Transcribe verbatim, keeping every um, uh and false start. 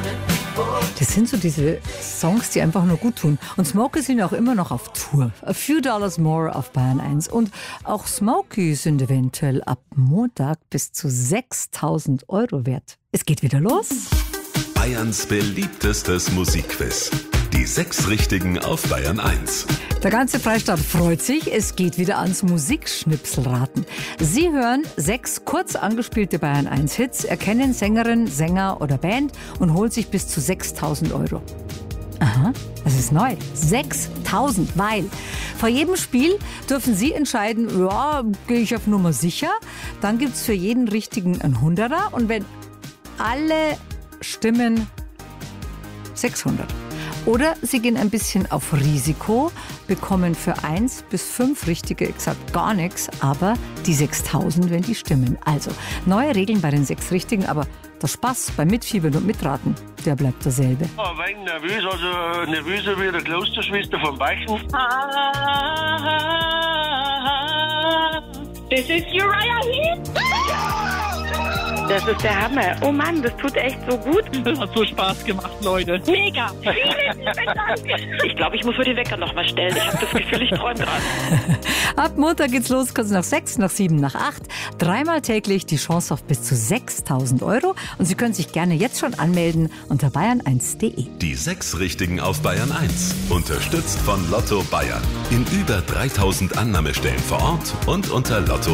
Das sind so diese Songs, die einfach nur gut tun. Und Smokey sind auch immer noch auf Tour. A Few Dollars More auf Bayern eins. Und auch Smokey sind eventuell ab Montag bis zu sechstausend Euro wert. Es geht wieder los. Bayerns beliebtestes Musikquiz. Die sechs Richtigen auf Bayern eins. Der ganze Freistaat freut sich. Es geht wieder ans Musikschnipselraten. Sie hören sechs kurz angespielte Bayern eins Hits, erkennen Sängerin, Sänger oder Band und holen sich bis zu sechstausend Euro. Aha, das ist neu. sechstausend, weil vor jedem Spiel dürfen Sie entscheiden, ja, gehe ich auf Nummer sicher. Dann gibt es für jeden Richtigen einen Hunderter und wenn alle stimmen, sechshundert. Oder Sie gehen ein bisschen auf Risiko, bekommen für eins bis fünf Richtige exakt gar nichts, aber die sechstausend, wenn die stimmen. Also, neue Regeln bei den sechs Richtigen, aber der Spaß beim Mitfiebern und Mitraten, der bleibt derselbe. Ein wenig nervös, also nervöser wie der Klosterschwester vom Beichen. This is Uriah Heep. Das ist der Hammer. Oh Mann, das tut echt so gut. Das hat so Spaß gemacht, Leute. Mega. Vielen lieben Dank. Ich glaube, ich muss mir die Wecker noch mal stellen. Ich habe das Gefühl, ich träume gerade. Ab Montag geht's los, kurz nach sechs, nach sieben, nach acht. Dreimal täglich die Chance auf bis zu sechstausend Euro. Und Sie können sich gerne jetzt schon anmelden unter bayern eins punkt de. Die sechs Richtigen auf Bayern eins. Unterstützt von Lotto Bayern. In über dreitausend Annahmestellen vor Ort und unter Lotto.